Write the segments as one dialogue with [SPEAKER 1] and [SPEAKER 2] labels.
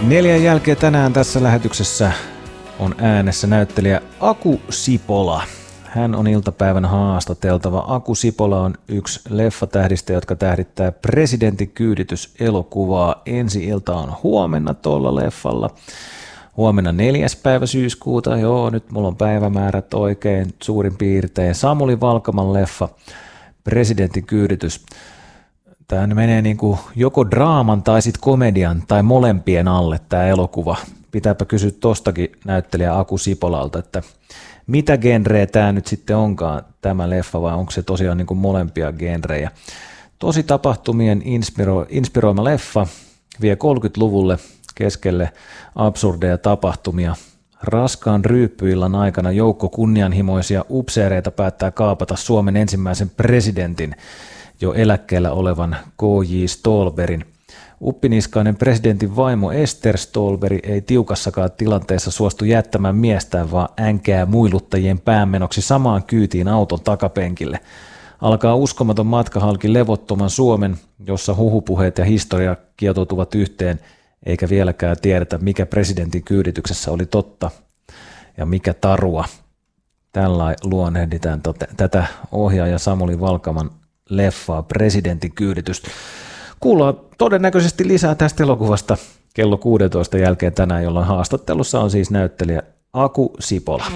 [SPEAKER 1] 4 jälkeen tänään tässä lähetyksessä on äänessä näyttelijä Aku Sipola. Hän on iltapäivän haastateltava. Aku Sipola on yksi leffatähdistä, jotka tähdittää Presidentin kyyditys-elokuvaa. Ensi-ilta on huomenna tuolla leffalla. Huomenna 4. päivä syyskuuta. Joo, nyt mulla on päivämäärät oikein suurin piirtein. Samuli Valkaman leffa Presidentin kyyditys. Tämä menee niin kuin joko draaman tai sitten komedian tai molempien alle tämä elokuva. Pitääpä kysyä tostakin näyttelijä Aku Sipolalta, että mitä genreä tämä nyt sitten onkaan tämä leffa vai onko se tosiaan niin kuin molempia genrejä. Tosi tapahtumien inspiroima leffa vie 30-luvulle keskelle absurdeja tapahtumia. Raskaan ryyppyillan aikana joukko kunnianhimoisia upseereita päättää kaapata Suomen ensimmäisen presidentin, jo eläkkeellä olevan K.J. Ståhlbergin. Uppiniskainen presidentin vaimo Ester Ståhlberg ei tiukassakaan tilanteessa suostu jättämään miestään, vaan änkää muiluttajien päämenoksi samaan kyytiin auton takapenkille. Alkaa uskomaton matka halki levottoman Suomen, jossa huhupuheet ja historia kietoutuvat yhteen, eikä vieläkään tiedetä, mikä presidentin kyydityksessä oli totta ja mikä tarua. Tällä luonnehditaan tätä ohjaaja Samuli Valkaman leffaa Presidentin kyyditys. Kuullaan todennäköisesti lisää tästä elokuvasta kello 16 jälkeen tänään, jolloin haastattelussa on siis näyttelijä Aku Sipola.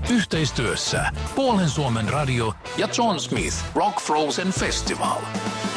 [SPEAKER 2] Yhteistyössä Puolen Suomen radio ja John Smith Rock Frozen Festival.